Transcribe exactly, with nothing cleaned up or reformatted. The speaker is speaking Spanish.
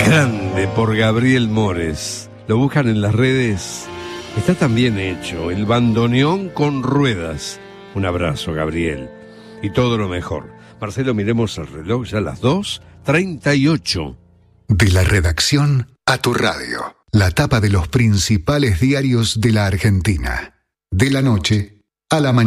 Grande por Gabriel Mores. Lo buscan en las redes. Está tan bien hecho. El bandoneón con ruedas. Un abrazo, Gabriel. Y todo lo mejor. Marcelo, miremos el reloj, ya a las dos treinta y ocho. De la redacción a tu radio. La tapa de los principales diarios de la Argentina. De la noche a la mañana.